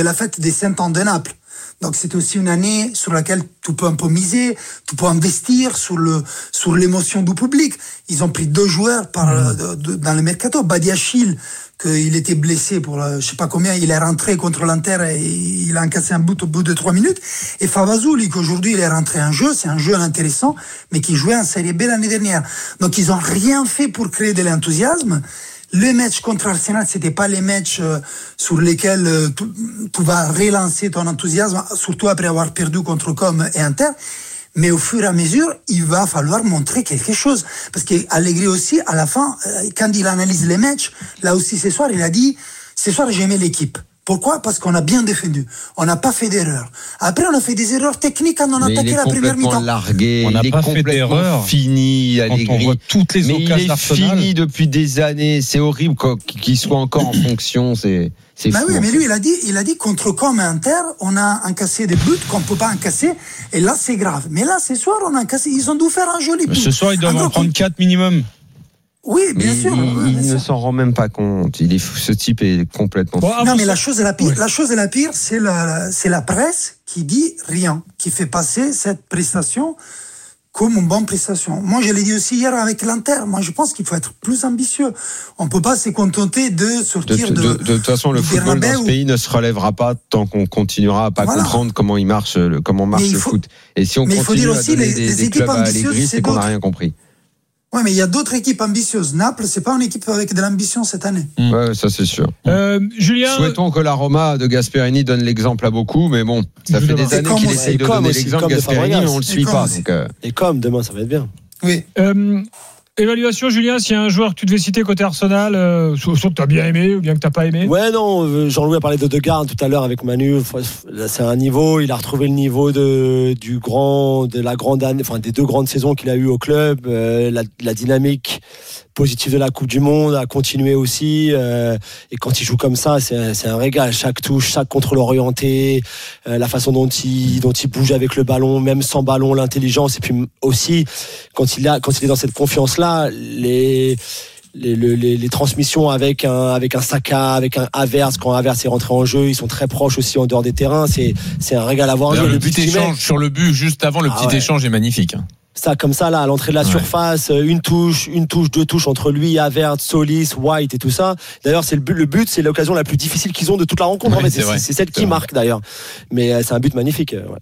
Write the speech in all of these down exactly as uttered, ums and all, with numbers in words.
la fête des cent ans de Naples. Donc c'est aussi une année sur laquelle tu peux un peu miser, tu peux investir sur le sur l'émotion du public. Ils ont pris deux joueurs par mmh. de, de, dans le mercato. Badiachil, qu'il était blessé pour le, je sais pas combien, il est rentré contre l'Inter et il a encaissé un but au bout de trois minutes. Et Favazuli, qu'aujourd'hui il est rentré en jeu, c'est un jeu intéressant, mais qui jouait en Serie B l'année dernière. Donc ils ont rien fait pour créer de l'enthousiasme. Les matchs contre Arsenal, c'était pas les matchs euh, sur lesquels euh, tu, tu vas relancer ton enthousiasme, surtout après avoir perdu contre Com et Inter. Mais au fur et à mesure, il va falloir montrer quelque chose. Parce qu'Allegri aussi, à la fin, euh, quand il analyse les matchs, là aussi ce soir, il a dit, ce soir j'ai aimé l'équipe. Pourquoi ? Parce qu'on a bien défendu. On n'a pas fait d'erreurs. Après, on a fait des erreurs techniques quand on a attaqué la première mi-temps. Largué, on n'a pas fait d'erreurs. Fini, Allegri. Quand on voit toutes les mais occasions il est fini depuis des années. C'est horrible qu'il soit encore en fonction. C'est, c'est bah fou. Oui, mais lui, il a dit, il a dit contre Com et Inter, on a encaissé des buts qu'on peut pas encasser. Et là, c'est grave. Mais là, ce soir, on a encassé. Ils ont dû faire un joli but. Ce soir, ils doivent en prendre quatre minimum. Oui, bien il, sûr. Il, oui, il bien ne sûr. s'en rend même pas compte. Il est, ce type est complètement. Bon, fou. non, mais la chose est la pire. Ouais. La chose est la pire, c'est la, c'est la presse qui dit rien, qui fait passer cette prestation comme une bonne prestation. Moi, je l'ai dit aussi hier avec l'Inter. Moi, je pense qu'il faut être plus ambitieux. On peut pas se contenter de sortir de. De, de, de, de toute façon, le football dans ce pays ne se relèvera pas tant qu'on continuera à pas voilà. comprendre comment il marche, le, comment marche le faut, foot. Et si on mais continue il faut dire à aussi donner les, des, les des équipes clubs à ambitieuses, Allegri, c'est, c'est qu'on n'a rien compris. Ouais, mais il y a d'autres équipes ambitieuses. Naples, c'est pas une équipe avec de l'ambition cette année. Mmh. Ouais, ça c'est sûr. Euh, Julien, souhaitons que la Roma de Gasperini donne l'exemple à beaucoup, mais bon, ça fait des années qu'il essaye de donner l'exemple Gasperini, mais on le suit pas. Donc, euh... Et comme demain, ça va être bien. Oui. Euh, évaluation, Julien, s'il y a un joueur que tu devais citer côté Arsenal, euh, soit que tu as bien aimé ou bien que tu n'as pas aimé. Ouais, non, Jean-Louis a parlé de Degarde tout à l'heure avec Manu. C'est un niveau, il a retrouvé le niveau de, du grand, de la grande année, enfin des deux grandes saisons qu'il a eues au club, euh, la, la dynamique positive de la Coupe du Monde a continué aussi. Euh, et quand il joue comme ça, c'est, c'est un régal. Chaque touche, chaque contrôle orienté, euh, la façon dont il, dont il bouge avec le ballon, même sans ballon, l'intelligence. Et puis aussi, quand il a, quand il est dans cette confiance-là, les Les, les, les transmissions avec un, avec un Saka, avec un Havertz, quand Havertz est rentré en jeu, ils sont très proches aussi en dehors des terrains. C'est, c'est un régal à voir. Le, le petit échange sur le but, juste avant, le ah petit ouais. échange est magnifique. Ça, comme ça, là, à l'entrée de la ouais. surface, une touche, une touche, deux touches entre lui, Havertz, Solis, White et tout ça. D'ailleurs, c'est le but, le but, c'est l'occasion la plus difficile qu'ils ont de toute la rencontre. Oui, en fait, c'est, c'est, c'est celle qui marque d'ailleurs. Mais c'est un but magnifique. Ouais.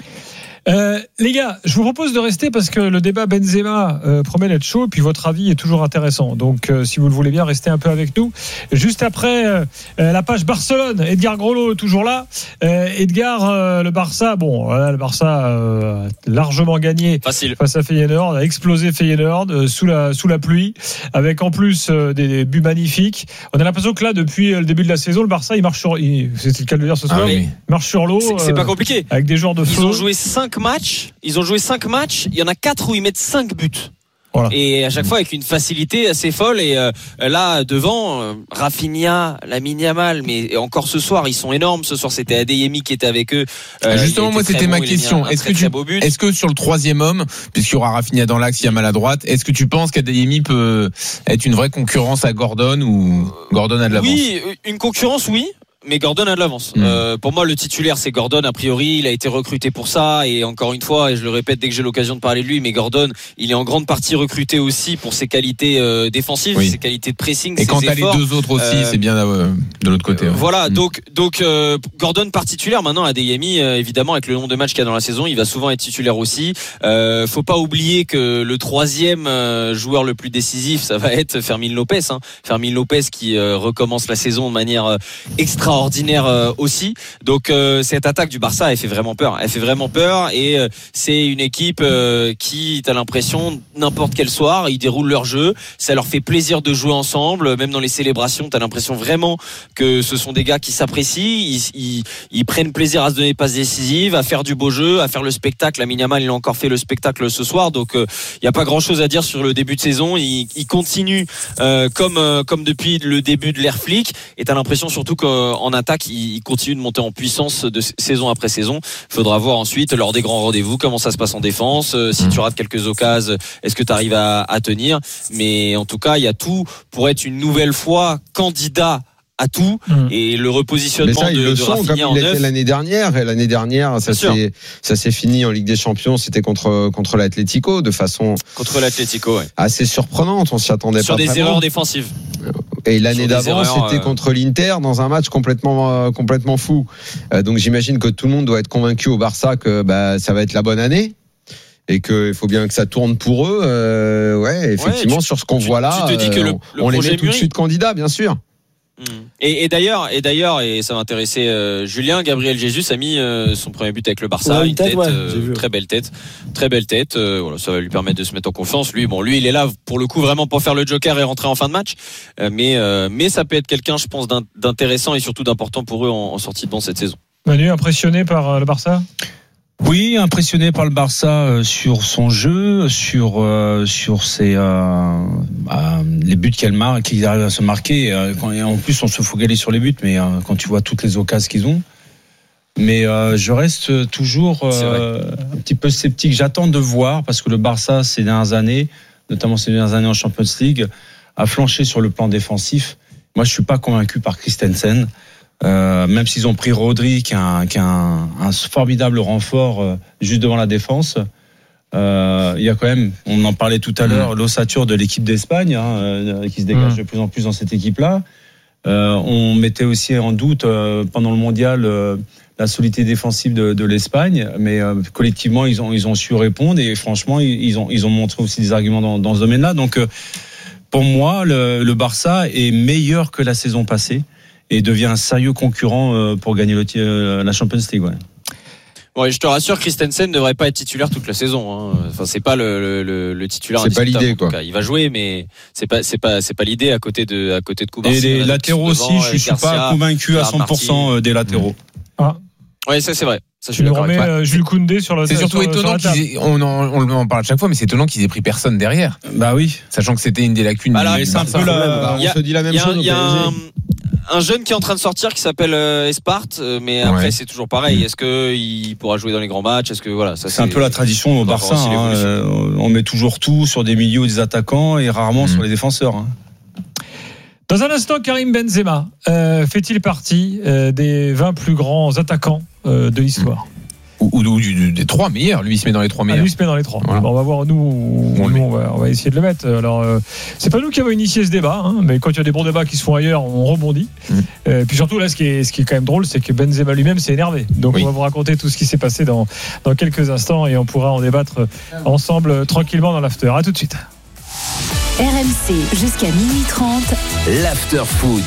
Euh, les gars, je vous propose de rester parce que le débat Benzema euh, promet d'être chaud et puis votre avis est toujours intéressant. Donc, euh, si vous le voulez bien, restez un peu avec nous. Juste après euh, la page Barcelone, Edgar Grolot est toujours là. Euh, Edgar, euh, le Barça, bon, voilà, le Barça euh, largement gagné Facile. face à Feyenoord, a explosé Feyenoord euh, sous la sous la pluie, avec en plus euh, des, des buts magnifiques. On a l'impression que là, depuis le début de la saison, le Barça, il marche sur, il, c'était le cas de le dire ce soir, ah oui. il marche sur l'eau. C'est, c'est euh, pas compliqué. Avec des joueurs de feu. Ils ont joué cinq matchs, ils ont joué cinq matchs, il y en a quatre où ils mettent cinq buts. Voilà. Et à chaque fois avec une facilité assez folle. Et euh, là devant, euh, Rafinha, Lamine Yamal, mais encore ce soir ils sont énormes. Ce soir c'était Adeyemi qui était avec eux. Euh, Justement, moi c'était bon, ma question. Est-ce très, que tu, très est-ce que sur le troisième homme, puisqu'il y aura Rafinha dans l'axe, Yamal à droite, est-ce que tu penses qu'Adeyemi peut être une vraie concurrence à Gordon ou Gordon a de l'avance? Oui, une concurrence, oui. Mais Gordon a de l'avance. Mmh. Euh, pour moi, le titulaire, c'est Gordon. A priori, il a été recruté pour ça. Et encore une fois, et je le répète dès que j'ai l'occasion de parler de lui, mais Gordon, il est en grande partie recruté aussi pour ses qualités euh, défensives, oui. ses qualités de pressing. Et ses quand t'as les deux autres aussi, euh, c'est bien euh, de l'autre côté. Euh, ouais. Voilà. Mmh. Donc, donc euh, Gordon part titulaire. Maintenant, Adeyemi, euh, évidemment, avec le nombre de matchs qu'il y a dans la saison, il va souvent être titulaire aussi. Euh, faut pas oublier que le troisième euh, joueur le plus décisif, ça va être Fermín Lopez. Hein. Fermín Lopez qui euh, recommence la saison de manière euh, extraordinaire. Euh, aussi. Donc euh, cette attaque du Barça, elle fait vraiment peur. Elle fait vraiment peur et euh, c'est une équipe euh, qui, t'as l'impression, n'importe quel soir, ils déroulent leur jeu. Ça leur fait plaisir de jouer ensemble. Même dans les célébrations, t'as l'impression vraiment que ce sont des gars qui s'apprécient. Ils, ils, ils prennent plaisir à se donner des passes décisives, à faire du beau jeu, à faire le spectacle. Lamine Yamal, il a encore fait le spectacle ce soir. Donc il euh, n'y a pas grand-chose à dire sur le début de saison. Il, il continue euh, comme euh, comme depuis le début de l'ère flic. Et t'as l'impression surtout qu'en attaque, il continue de monter en puissance de saison après saison. Il faudra voir ensuite lors des grands rendez-vous comment ça se passe en défense. Euh, si tu rates quelques occasions, est-ce que tu arrives à, à tenir? Mais en tout cas, il y a tout pour être une nouvelle fois candidat à tout mmh. et le repositionnement ça, de, le de sont, Rafinha comme en il neuf. était l'année dernière et l'année dernière ça s'est, ça s'est fini en Ligue des Champions, c'était contre contre l'Atlético de façon contre l'Atlético ouais. assez surprenante, on s'y attendait sur pas des erreurs défensives. Et l'année d'avant, erreurs, c'était euh... contre l'Inter dans un match complètement euh, complètement fou. Euh, donc j'imagine que tout le monde doit être convaincu au Barça que bah ça va être la bonne année. Et qu'il faut bien que ça tourne pour eux. Euh, ouais, effectivement, ouais, tu, sur ce qu'on tu, voit là, tu te dis que le, le on les met tout mûrit. de suite candidats, bien sûr. Et, et d'ailleurs, et d'ailleurs, et ça m'intéressait, euh, Julien, Gabriel Jesus a mis euh, son premier but avec le Barça, ouais, une tête, tête ouais, euh, très belle tête, très belle tête. Euh, voilà, ça va lui permettre de se mettre en confiance. Lui, bon, lui, il est là pour le coup vraiment pour faire le joker et rentrer en fin de match. Euh, mais, euh, mais ça peut être quelqu'un, je pense, d'intéressant et surtout d'important pour eux en, en sortie de banc cette saison. Manu, impressionné par euh, le Barça? Oui, impressionné par le Barça euh, sur son jeu, sur euh, sur ses euh, euh, les buts qu'elle marque, qu'ils arrivent à se marquer. Euh, quand, et en plus, on se focalise sur les buts, mais euh, quand tu vois toutes les occasions qu'ils ont. Mais euh, je reste toujours euh, un petit peu sceptique. J'attends de voir parce que le Barça ces dernières années, notamment ces dernières années en Champions League, a flanché sur le plan défensif. Moi, je suis pas convaincu par Christensen. Euh, même s'ils ont pris Rodri qui a un, qui a un, un formidable renfort euh, juste devant la défense, euh, il y a quand même, on en parlait tout à l'heure, l'ossature de l'équipe d'Espagne hein, euh, qui se dégage mmh. de plus en plus dans cette équipe-là. Euh, on mettait aussi en doute euh, pendant le mondial euh, la solidité défensive de, de l'Espagne, mais euh, collectivement ils ont ils ont su répondre et franchement ils, ils ont ils ont montré aussi des arguments dans, dans ce domaine-là. Donc euh, pour moi le, le Barça est meilleur que la saison passée. Et devient un sérieux concurrent pour gagner le, la Champions League. Ouais. Bon, et je te rassure, Christensen ne devrait pas être titulaire toute la saison. Hein. Enfin, c'est pas le, le, le titulaire. C'est pas l'idée, quoi. Il va jouer, mais c'est pas, c'est pas, c'est pas l'idée à côté de, à côté de Kubarsi. Et les latéraux aussi, devant, je suis Garcia, pas convaincu à cent pour cent Martin. Des latéraux. Ah. Ouais, ça c'est vrai. Ça, je tu nous remets euh, Jules Koundé sur le. C'est surtout sur, étonnant sur qu'ils aient, on en, on en parle à chaque fois, mais c'est étonnant qu'ils aient pris personne derrière. Bah oui, sachant que c'était une des lacunes. Bah là, du, c'est un peu la. On se dit la même chose. Il y a un, un jeune qui est en train de sortir qui s'appelle euh, Esparte, mais après ouais. c'est toujours pareil. Est-ce que il pourra jouer dans les grands matchs? Est-ce que voilà, ça c'est, c'est un peu la tradition au Barça. Hein, euh, on met toujours tout sur des milieux ou des attaquants et rarement mmh. sur les défenseurs. Hein. Dans un instant, Karim Benzema euh, fait-il partie euh, des vingt plus grands attaquants euh, de l'histoire? Ou, ou, ou du, des trois meilleurs. Lui, il se met dans les trois meilleurs. Ah, lui, il se met dans les trois. Voilà. Bon, on va voir, nous, on, nous on, va, on va essayer de le mettre. Alors, euh, c'est pas nous qui avons initié ce débat, hein, mais quand il y a des bons débats qui se font ailleurs, on rebondit. Mmh. Euh, puis surtout, là, ce qui, est, ce qui est quand même drôle, c'est que Benzema lui-même s'est énervé. Donc, oui. on va vous raconter tout ce qui s'est passé dans, dans quelques instants et on pourra en débattre ensemble euh, tranquillement dans l'after. À tout de suite. R M C jusqu'à minuit trente. L'after foot.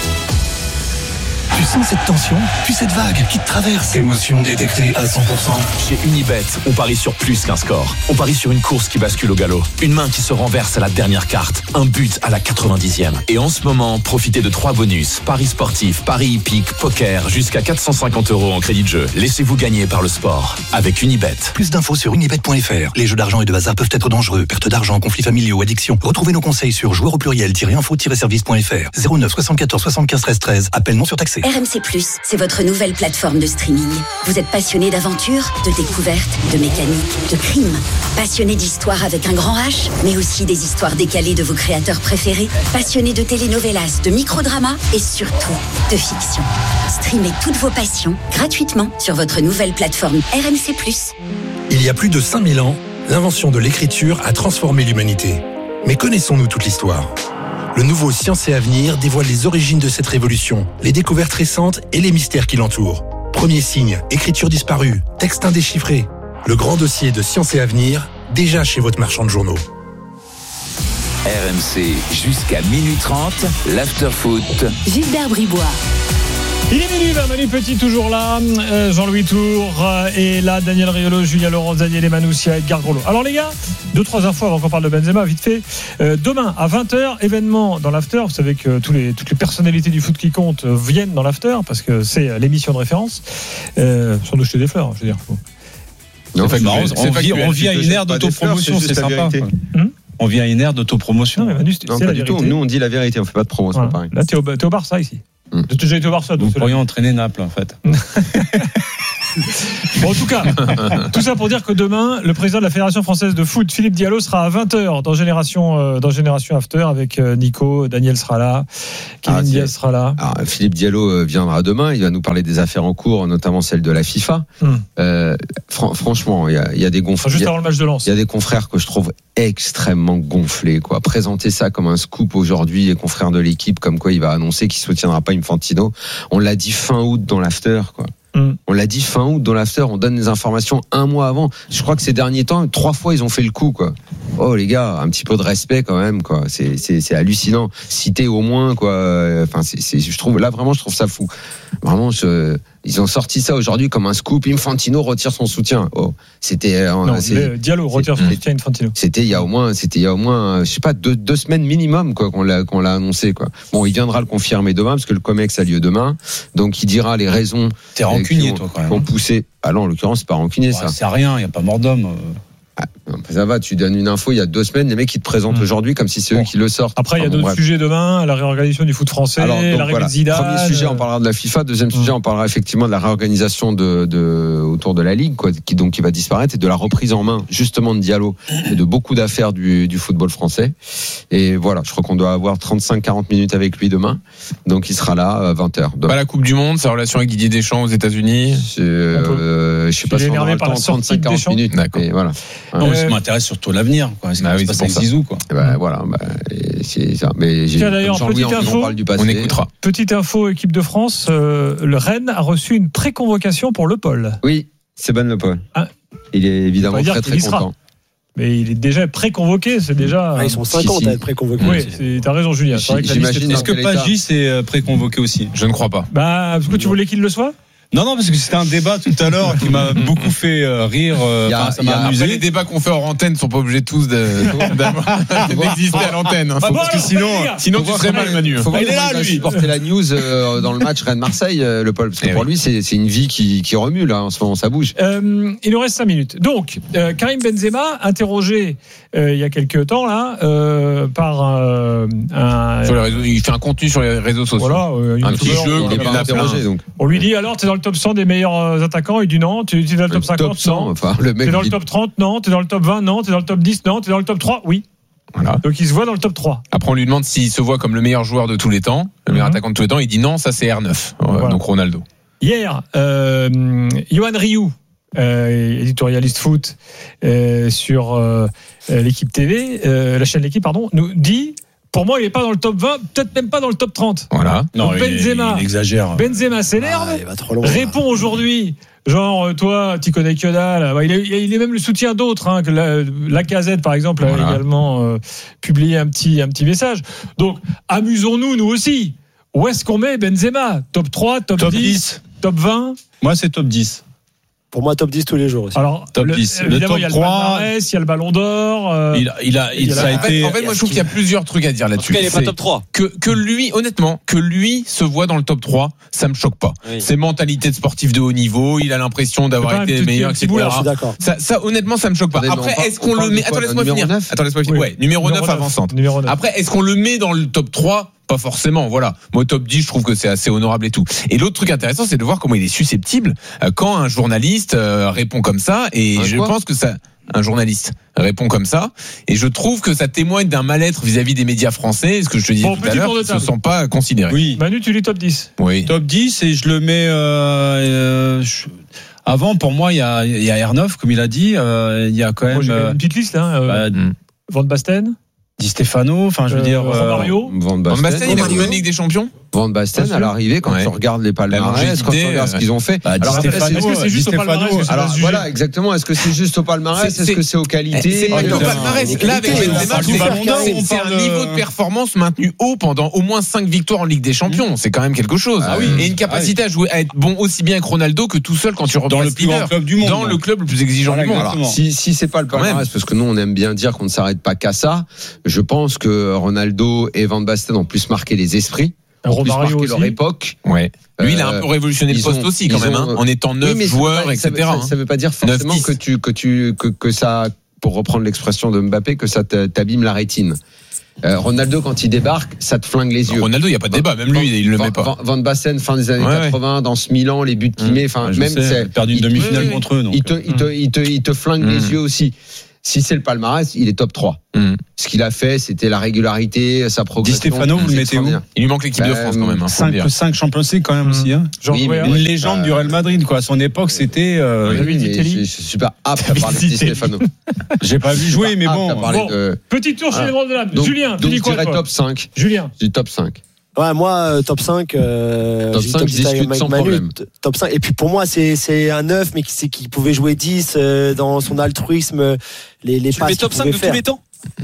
Tu sens cette tension, puis cette vague qui te traverse. Émotion détectée à cent pour cent. Chez Unibet, on parie sur plus qu'un score. On parie sur une course qui bascule au galop. Une main qui se renverse à la dernière carte. Un but à la quatre-vingt-dixième. Et en ce moment, profitez de trois bonus. Paris sportif, paris hippique, poker, jusqu'à quatre cent cinquante euros en crédit de jeu. Laissez-vous gagner par le sport. Avec Unibet. Plus d'infos sur unibet point f r. Les jeux d'argent et de hasard peuvent être dangereux. Perte d'argent, conflits familiaux, addiction. Retrouvez nos conseils sur joueurs au pluriel-info-service point f r. zéro neuf soixante-quatorze soixante-quinze treize treize. Appel non surtaxé. R M C plus, c'est votre nouvelle plateforme de streaming. Vous êtes passionné d'aventure, de découverte, de mécanique, de crime. Passionné d'histoire avec un grand H, mais aussi des histoires décalées de vos créateurs préférés. Passionné de telenovelas, de microdramas et surtout de fiction. Streamez toutes vos passions gratuitement sur votre nouvelle plateforme R M C plus. Il y a plus de cinq mille ans, l'invention de l'écriture a transformé l'humanité. Mais connaissons-nous toute l'histoire ? Le nouveau Science et Avenir dévoile les origines de cette révolution, les découvertes récentes et les mystères qui l'entourent. Premier signe, écriture disparue, texte indéchiffré. Le grand dossier de Science et Avenir, déjà chez votre marchand de journaux. R M C jusqu'à minuit trente, l'afterfoot. Gilbert Bribois. Il est minuit, Manu Petit toujours là, euh, Jean-Louis Tour euh, est là, Daniel Riolo, Julien Laurent, Daniel Emanoussia, Edgar Grollo. Alors les gars, deux, trois infos avant qu'on parle de Benzema, vite fait. Euh, demain à vingt heures, événement dans l'after. Vous savez que tous les, toutes les personnalités du foot qui comptent euh, viennent dans l'after parce que c'est l'émission de référence. Euh, sans nous jeter des fleurs, je veux dire. Non, c'est marrant, on, vit, on vit à une ère d'autopromotion, c'est, c'est sympa. Hum on vit à une ère d'autopromotion. Non, mais Manu, c'est, non, c'est pas du tout. Nous, on dit la vérité, on fait pas de promotion. Voilà. Là, t'es au, t'es au Barça ici. Mmh. J'ai déjà été au Barça. Vous pourriez entraîner Naples, en fait. Bon, en tout cas, tout ça pour dire que demain, le président de la Fédération française de foot, Philippe Diallo, sera à vingt heures dans Génération, euh, dans Génération After avec euh, Nico, Daniel sera là, Kevin Ah, Diaz sera là. Alors, Philippe Diallo viendra demain. Il va nous parler des affaires en cours, notamment celle de la FIFA. Hum. Euh, fran- franchement, il y a, il y a des gonfles. Enfin, juste il y a- avant le match de Lens. Il y a des confrères que je trouve extrêmement gonflés, quoi. Présenter ça comme un scoop aujourd'hui, les confrères de l'équipe, comme quoi il va annoncer qu'il soutiendra pas Infantino. On l'a dit fin août dans l'after, quoi. Mm. On l'a dit fin août dans l'after, on donne les informations un mois avant. Je crois que ces derniers temps, trois fois ils ont fait le coup, quoi. Oh les gars, un petit peu de respect quand même, quoi. C'est c'est c'est hallucinant. Citer au moins, quoi. Enfin c'est c'est je trouve là vraiment je trouve ça fou. Vraiment je, ils ont sorti ça aujourd'hui comme un scoop. Infantino retire son soutien. Oh, c'était euh, Non, c'est- le Diallo retire son soutien à Infantino. c'était il y a au moins, c'était il y a au moins, je sais pas, deux, deux semaines minimum, quoi, qu'on l'a, qu'on l'a annoncé, quoi. Bon, il viendra le confirmer demain, parce que le Comex a lieu demain. Donc, il dira les raisons. T'es euh, rancunier, qui ont- toi, quand qui même. ont poussé. Ah non, en l'occurrence, c'est pas rancunier, Ouais, ça. c'est rien, il n'y a pas mort d'homme. Ah, ça va, tu donnes une info il y a deux semaines, les mecs qui te présentent Mmh. aujourd'hui comme si c'est Bon. eux qui le sortent. Après, il y a Enfin, bon, d'autres bref. sujets demain, la réorganisation du foot français, Alors, donc, l'arrivée voilà. de Zidane. Premier sujet, on parlera de la FIFA. Deuxième Mmh. sujet, on parlera effectivement de la réorganisation de, de autour de la Ligue, quoi, qui donc qui va disparaître, et de la reprise en main justement de Diallo et de beaucoup d'affaires du, du football français. Et voilà, je crois qu'on doit avoir trente-cinq à quarante minutes avec lui demain. Donc il sera là à vingt heures. Pas la Coupe du Monde, sa relation avec Didier Deschamps aux États-Unis. Euh, je sais pas Il est si on énervé aura le par temps la en sortie trente-cinq de à quarante Deschamps. minutes. D'accord. Mais voilà. Non, mais Euh, ça m'intéresse surtout l'avenir, quoi. Ce qui Ah va oui, se c'est passer pour avec ça. Zizou, quoi. Et ben, voilà, bah, et c'est ça. Mais j'ai, Tiens, d'ailleurs, comme Jean-Louis, petite on, info. on parle du passé. On écoutera. Petite info, équipe de France, euh, le Rennes a reçu une pré-convocation pour Le Paul. Oui, c'est Ben Le Paul. Ah. Il est évidemment Ça veut dire très qu'il très y sera. content. Mais il est déjà pré-convoqué, c'est déjà. Ah, ils sont cinquante si, si. à être préconvoqués. Oui, c'est- t'as raison, Julien. C'est vrai que la liste est J'imagine très- dans Est-ce que quel état Pagis est préconvoqué aussi? Je ne crois pas. Bah, parce que tu voulais qu'il le soit. Non, non, parce que c'était un débat tout à l'heure qui m'a beaucoup fait euh, rire. euh, Il y a- enfin, ça il y m'a a- Après, les amusé. débats qu'on fait hors antenne sont pas obligés tous de, d'avoir- d'exister à l'antenne. hein. Bah, Faut- bon, parce que alors, sinon, les gars. sinon Faut tu voir serais comment- mal, Manu. Faut voir Il est comment là, il va lui. supporter la news euh, dans le match Rennes-Marseille, euh, le Paul. Parce que Eh pour oui. lui, c'est, c'est une vie qui, qui remue, là, en ce moment, ça bouge. Euh, il nous reste cinq minutes. Donc, euh, Karim Benzema, interrogé euh, il y a quelques temps là euh, par euh, un. Sur les réseaux, il fait un contenu sur les réseaux sociaux. Voilà, euh, Un YouTuber, petit jeu, on- Il est il y pas en a interrogé, plein. donc. On lui dit alors, t'es dans le top cent des meilleurs euh, attaquants. Il dit non. Tu es dans le top cinquante, cent, non. enfin, le mec. T'es dans le il- top trente, non. T'es dans le top vingt, non. T'es dans le top dix, non. T'es dans le top trois, oui. Voilà. Donc il se voit dans le top trois. Après, on lui demande s'il se voit comme le meilleur joueur de tous les temps, le meilleur Mhm. attaquant de tous les temps. Il dit non, ça c'est R neuf. Ouais, Voilà. Donc Ronaldo. Hier, euh, Johan Rioux, euh, éditorialiste foot euh, sur euh, l'équipe T V, euh, la chaîne L'équipe, pardon, nous dit, pour moi, il n'est pas dans le top vingt, peut-être même pas dans le top trente. Voilà. Non, Donc, il, Benzema. il exagère. Benzema s'énerve, Ah, il va trop loin. répond aujourd'hui, genre, euh, toi, tu connais que dalle. Bah, il, est, il est même le soutien d'autres, hein, que la, Lacazette, par exemple, a Voilà. également euh, publié un petit, un petit message. Donc, amusons-nous, nous aussi. Où est-ce qu'on met Benzema? Top trois, top, Top dix, dix. top vingt? Moi, c'est top dix. Pour moi, top dix tous les jours aussi. Alors, Top le, dix. Le évidemment, top il y a le trois, palmarès, il y a le ballon d'or. euh, Il a, il a, il, il a- ça a En fait, été. en fait, moi je trouve qu'il y a plusieurs trucs à dire En tout là-dessus. cas, il est pas C'est top trois. que, que lui, honnêtement, que lui se voit dans le top trois, ça me choque pas. Oui. Ses mentalités de sportif de haut niveau, il a l'impression C'est d'avoir pas été un le petit- meilleur, un petit et cetera. boulard, Je suis d'accord. Ça, ça, honnêtement, ça me choque pas. Attendez, mais on Après, parle- est-ce on qu'on parle le de met, quoi, attends, le laisse-moi numéro finir. neuf? Attends, laisse-moi finir. Oui. Ouais, numéro neuf neuf, avançante. numéro neuf. Après, est-ce qu'on le met dans le top trois? Pas forcément, voilà. Moi, top dix, je trouve que c'est assez honorable et tout. Et l'autre truc intéressant, c'est de voir comment il est susceptible euh, quand un journaliste euh, répond comme ça. Et Un je quoi pense que ça, un journaliste répond comme ça. Et je trouve que ça témoigne d'un mal-être vis-à-vis des médias français. Ce que je te disais Bon, tout à petit l'heure, tour de ils se table. sont pas considérés. Oui. Manu, tu dis top dix. Oui. Top dix et je le mets. Euh, euh, je- Avant, pour moi, il y a, il y a R neuf, comme il a dit. euh, Il y a quand Moi, même. j'ai quand même euh, une petite liste. Hein, euh, bah, Van Basten, Di Stefano. Enfin, je veux euh, dire. euh, Romario. Van Van Basten. Basten, il a combien de Ligue des Champions? Van Basten, à l'arrivée, quand Ouais. tu regardes les La palmarès, longévité, quand tu regardes ce euh, qu'ils ont fait. bah, Di Alors, après, Stefano, est-ce que c'est juste Di au palmarès Stefano, que ça Alors va se voilà, juger exactement. Est-ce que c'est juste au palmarès? C'est- Est-ce que c'est- c'est aux qualités? C'est pas que Attends, le palmarès. les Là, avec qualités, Benzema, on parle c'est du Ballon d'Or, c'est- on c'est parle un de- niveau de performance maintenu haut pendant au moins cinq victoires en Ligue des Champions. C'est quand même quelque chose. Ah oui. Et une capacité à jouer, à être bon aussi bien que Ronaldo que tout seul quand tu dans reprends le plus grand club du monde. Dans le club le plus exigeant Voilà, du monde. exactement. Alors, Si, si c'est pas le Quand palmarès, même. parce que nous on aime bien dire qu'on ne s'arrête pas qu'à ça, je pense que Ronaldo et Van Basten ont plus marqué les esprits, ont plus Romario marqué leur aussi. époque. ouais. Lui, il a Euh, un peu révolutionné le ils poste ont- aussi, quand ils même, ont- hein, en étant neuf Oui, mais ça veut joueurs, pas- et ça veut- cetera. Ça, ça veut pas dire forcément neuf dix. que tu que tu que, que ça, pour reprendre l'expression de Mbappé, que ça te- t'abîme la rétine. Euh, Ronaldo, quand il débarque, ça te flingue les yeux. Ronaldo, il n'y a pas de débat. Même lui, il le Van, met pas. Van, Van Basten, fin des années Ouais, quatre-vingts, dans ce Milan, les buts qu'il Mmh. met, enfin, Ouais, je même, sais, c'est. il a perdu une il- demi-finale oui, contre eux. Donc. Il te, il te, il te, il te flingue Mmh. les yeux aussi. Si c'est le palmarès, il est top trois. Mmh. Ce qu'il a fait, c'était la régularité, sa progression. Di Stefano, vous le C'est mettez où extraordinaire. Il lui manque l'équipe de Bah, France quand même. Hein, faut le dire. cinq Champions League quand même aussi. Hein. Jean Oui, Jouet, mais Une ouais, légende bah, du Real Madrid, quoi. À son époque, c'était. euh, Oui, David mais Zitelli. je, je suis pas apte à David parler de Di Zitelli. Stefano. J'ai pas vu jouer, mais Apte bon. à parler Bon. de- Petit tour chez Voilà. les drôles de l'âme. Donc- Julien, tu donc dis je quoi dirais toi top cinq. Julien. Je dis top cinq. Ouais, moi, euh, top cinq. Euh, Top j'ai dit cinq, je dix discute avec sans Manu, problème. t- Top cinq. Et puis pour moi, c'est, c'est un neuf, mais qui, c'est, qui pouvait jouer dix euh, dans son altruisme, les, les Tu le passes mets qu'il top cinq pouvait de faire. tous les temps.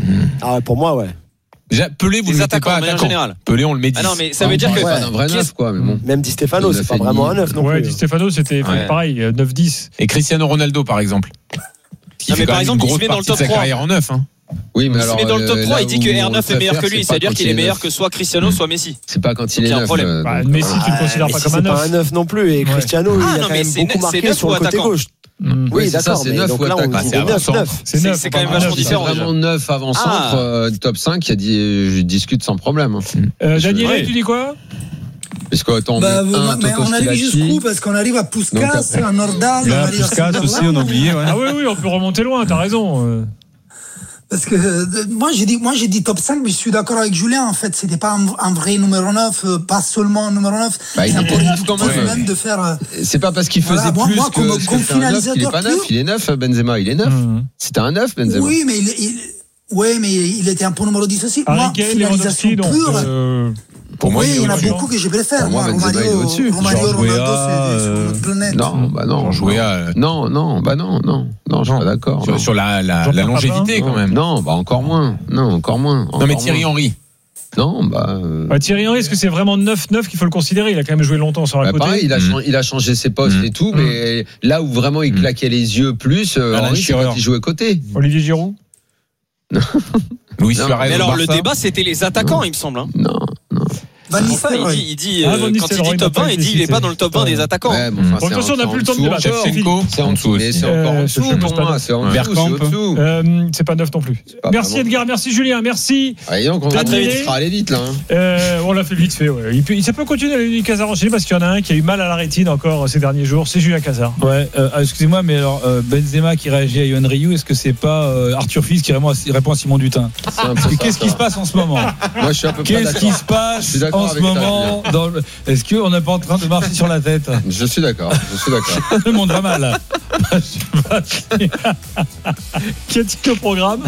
Ah ouais, pour moi, ouais. Déjà, Pelé, vous Les le mettez attaquants, pas de manière attaquant. générale. Pelé, on le met dix. Ah non, mais ça veut dire On que. parle pas d'un vrai qui est- neuf, quoi, mais bon. Même Di Stefano, neuf c'est pas et vraiment demi. un neuf non Ouais, plus. Di Stefano, c'était Ouais. pareil, euh, neuf dix. Et Cristiano Ronaldo, par exemple. Qui Non, fait mais quand par même exemple, une il se grosse met dans le partie top de sa trois. carrière en neuf. Hein. Oui, mais Il se alors. met dans le top euh, trois, là il dit où que on R neuf le est meilleur que préfère, lui. c'est pas C'est-à-dire quand qu'il il est meilleur neuf. que soit Cristiano, soit Messi. C'est pas quand il Donc, est il y a un neuf. problème. euh, Bah, donc, Messi, tu le considères Mais pas si comme un c'est pas neuf. un neuf non plus. Et Ouais. Cristiano, Ah, il a non, quand mais même c'est beaucoup neuf- c'est marqué neuf sur ou le côté attaquant gauche. Mm. Oui, Oui, c'est ça, d'accord, c'est mais neuf donc ou là, on attaquant. dit C'est neuf, avançant. neuf. C'est C'est- neuf, c'est quand même pas vachement neuf. C'est différent. vraiment neuf avant centre, Ah. euh, du top cinq, il y a dit, je discute sans problème. hein. Euh, Je- Daniel, ouais. tu dis quoi Parce qu'attends, Bah, on met un mais Toto on arrive Schillaci. jusqu'où parce qu'on arrive à Donc Puskas, après- à Nordal, on Là, arrive à Puskas aussi, Sunderland. on a oublié. Ouais. Ah oui, oui, on peut remonter loin, t'as raison. euh. Parce que euh, moi j'ai dit moi j'ai dit top cinq, mais je suis d'accord avec Julien, en fait c'était pas un, un vrai numéro neuf, euh, pas seulement un numéro neuf. Bah, il c'est un était peu neuf réductif quand même. même de faire euh, C'est pas parce qu'il faisait Voilà, moi- plus moi, que, comme- ce que comme fait un neuf qu'il est pas finalisateur neuf. pur. Il est neuf, Benzema, il est neuf. Mhm. C'était un neuf, Benzema. oui, mais il, il ouais, mais il était un peu numéro dix aussi. Harry Moi, Kane, finalisation Lewandowski, donc. pure. euh, Pour moi, oui, il y en a au-dessus, beaucoup hein. que je préfère. Pour moi, Moi, Benzema, il est Romario, au-dessus. Romario, Georges Ronaldo, Weah, c'est sur euh, notre planète. Non, bah non. Jouer à. Non, non, bah non, non, non, je suis pas d'accord. Sur, non. sur la, la, Jean-Pierre la longévité, Non, quand même. Non, bah encore moins. Non, encore moins. Non, mais encore Thierry moins. Henry. Non, bah. euh, Bah, Thierry Henry, est-ce que c'est vraiment neuf neuf qu'il faut le considérer? Il a quand même joué longtemps sur la bah, côté. pareil, il a, Mm. changé, il a changé ses postes Mm. et tout, Mm. mais là où vraiment il Mm. claquait les yeux plus, euh, Alan Henry, c'est Shearer. quand il jouait côté. Olivier Giroud. Luis Non, Suarez. Mais au alors, le Barça. débat, c'était les attaquants, il me semble. hein. Non, non. Van Enfin, il Nistelrooy. dit, il dit Ah, euh, Van quand il Nistelrooy dit top n'a pas vingt, il été dit il est cité. pas dans le top vingt des attaquants. Ouais, bon, Mm. enfin, Bon, c'est attention, on n'a en plus le temps de dessous débattre. encore. C'est fini. Shevchenko, c'est en dessous Mais aussi. c'est encore en Euh, dessous je pour sais moi, pas. c'est en Ouais. dessous, c'est Bergkamp. au-dessous. Euh, c'est pas neuf non plus. pas Merci vraiment. Edgar, merci Julien, merci. Allez, donc on À va très il vite. sera allé vite là. hein. Euh, on l'a fait vite fait. Ouais. Il, peut, il ça peut continuer à lui Casar enchaîner parce qu'il y en a un qui a eu mal à la rétine encore ces derniers jours. C'est Julien Casar. Ouais, euh, ah, excusez-moi, mais alors euh, Benzema qui réagit à Yohan Ryu, est-ce que c'est pas euh, Arthur Fils qui répond à, répond à Simon Dutin? C'est un peu Parce que ça, Qu'est-ce ça. qui se passe en ce moment? Moi, je suis un peu pas Qu'est-ce qui d'accord. se passe Je suis d'accord en ce avec ça, moment dans le... Est-ce qu'on n'est pas en train de marcher sur la tête? Je suis d'accord. Je suis d'accord. Tout le monde va mal. là. Qui a-t-il au programme?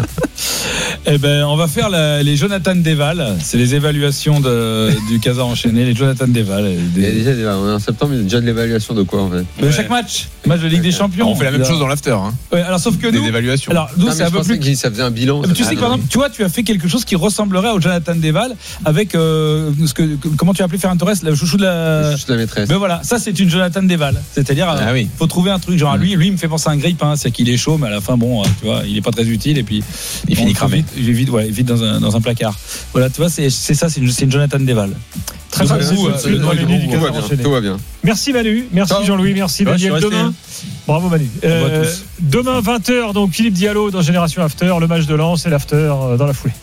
Eh ben, on va faire la- les Jonathan Deval. C'est les évaluations de, du Casar enchaîné. Les Jonathan Deval. Il y a Des... déjà, des- on est en septembre, il y a déjà de l'évaluation de quoi en fait. De chaque match, match de Ligue des Champions. On fait la même chose dans l'after. Hein. Ouais, alors sauf que Des nous, évaluations. alors nous Non, c'est mais un je peu pensais plus. que ça faisait un bilan. Mais ça tu sais faisait que par un- exemple, tu vois, tu as fait quelque chose qui ressemblerait au Jonathan Deval avec euh, ce que comment tu as appelé Ferran Torres, le chouchou de la. Juste la maîtresse. Ben voilà, ça c'est une Jonathan Deval. C'est-à-dire, Ah euh, oui. faut trouver un truc genre lui, lui il me fait penser à un grip, hein, c'est qu'il est chaud, mais à la fin bon, euh, tu vois, il est pas très utile et puis Il finit on le cramé. Vite, il est vite, ouais, vite dans un dans un placard. Voilà, tu vois, c'est c'est ça, c'est une, c'est une Jonathan Deval. Très Donc, bien, vous, tout de euh, suite le- dans les le- lignes du Tout va Casar bien. enchaîné. Tout va bien. Merci Manu, merci Ciao. Jean-Louis, merci Ouais, je suis Daniel. resté. Demain, bravo Manu. Au revoir à Euh, tous. demain vingt heures, donc Philippe Diallo dans Génération After, le match de Lens et l'After euh, dans la foulée.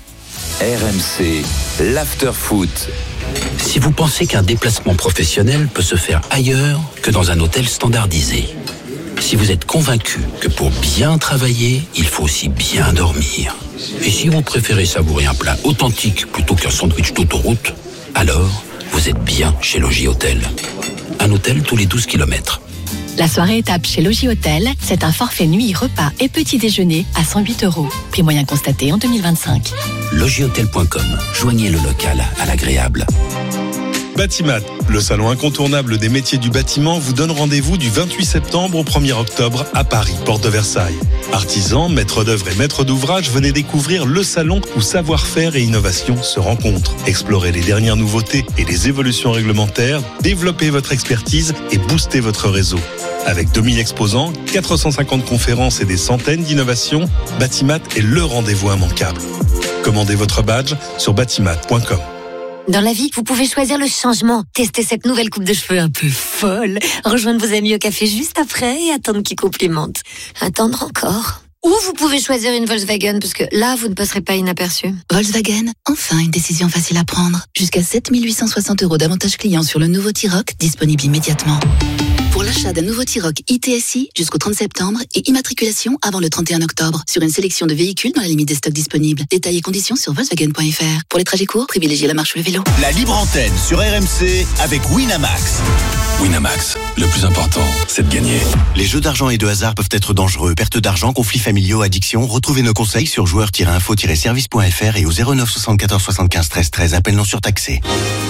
R M C, l'after foot. Si vous pensez qu'un déplacement professionnel peut se faire ailleurs que dans un hôtel standardisé, si vous êtes convaincu que pour bien travailler, il faut aussi bien dormir, et si vous préférez savourer un plat authentique plutôt qu'un sandwich d'autoroute, alors vous êtes bien chez Logis Hôtel. Un hôtel tous les douze kilomètres. La soirée étape chez Logis Hôtel, c'est un forfait nuit, repas et petit déjeuner à cent huit euros. Prix moyen constaté en deux mille vingt-cinq. logis hôtel point com. Joignez le local à l'agréable. Batimat, le salon incontournable des métiers du bâtiment, vous donne rendez-vous du vingt-huit septembre au premier octobre à Paris, porte de Versailles. Artisans, maîtres d'œuvre et maîtres d'ouvrage, venez découvrir le salon où savoir-faire et innovation se rencontrent. Explorez les dernières nouveautés et les évolutions réglementaires, développez votre expertise et boostez votre réseau. Avec deux mille exposants, quatre cent cinquante conférences et des centaines d'innovations, Batimat est le rendez-vous immanquable. Commandez votre badge sur batimat point com. Dans la vie, vous pouvez choisir le changement. Tester cette nouvelle coupe de cheveux un peu folle. Rejoindre vos amis au café juste après et attendre qu'ils complimentent. Attendre encore. Ou vous pouvez choisir une Volkswagen, parce que là, vous ne passerez pas inaperçu. Volkswagen, enfin une décision facile à prendre. Jusqu'à sept mille huit cent soixante euros d'avantages clients sur le nouveau T-Roc, disponible immédiatement. Pour l'achat d'un nouveau T-Roc I T S I jusqu'au trente septembre et immatriculation avant le trente et un octobre sur une sélection de véhicules dans la limite des stocks disponibles. Détails et conditions sur Volkswagen point F R. Pour les trajets courts, privilégiez la marche ou le vélo. La libre antenne sur R M C avec Winamax. Winamax, le plus important, c'est de gagner. Les jeux d'argent et de hasard peuvent être dangereux. Perte d'argent, conflits familiaux, addiction. Retrouvez nos conseils sur joueurs tiret info tiret service point F R et au zéro neuf soixante-quatorze soixante-quinze treize treize. Appel non surtaxé.